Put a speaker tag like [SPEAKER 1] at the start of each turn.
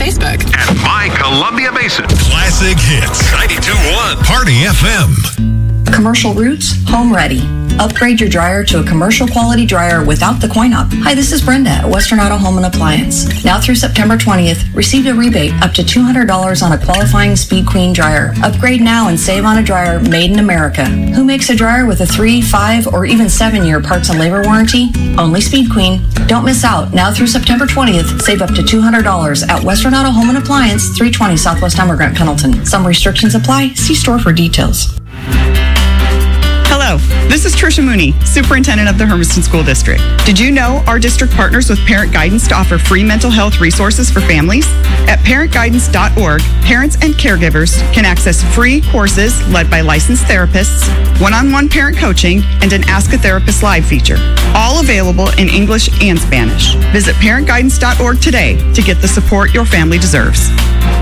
[SPEAKER 1] Facebook.
[SPEAKER 2] And My Columbia Basin. Classic Hits. 92.1 Party FM.
[SPEAKER 3] Commercial Roots, home ready. Upgrade your dryer to a commercial quality dryer without the coin-op. Hi, this is Brenda at Western Auto Home and Appliance. Now through September 20th, receive a rebate up to $200 on a qualifying Speed Queen dryer. Upgrade now and save on a dryer made in America. Who makes a dryer with a 3, 5, or even 7-year parts and labor warranty? Only Speed Queen. Don't miss out. Now through September 20th, save up to $200 at Western Auto Home and Appliance, 320 Southwest Emigrant, Pendleton. Some restrictions apply. See store for details.
[SPEAKER 4] Hello, this is Tricia Mooney, Superintendent of the Hermiston School District. Did you know our district partners with Parent Guidance to offer free mental health resources for families? At parentguidance.org, parents and caregivers can access free courses led by licensed therapists, one-on-one parent coaching, and an Ask a Therapist Live feature. All available in English and Spanish. Visit parentguidance.org today to get the support your family deserves.